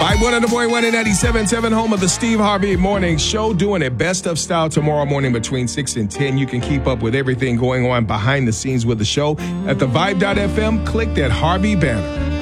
Vibe 101.1 and 97.7, home of the Steve Harvey Morning Show, doing a best of style tomorrow morning between 6 and 10. You can keep up with everything going on behind the scenes with the show at the Vibe.fm. Click that Harvey banner.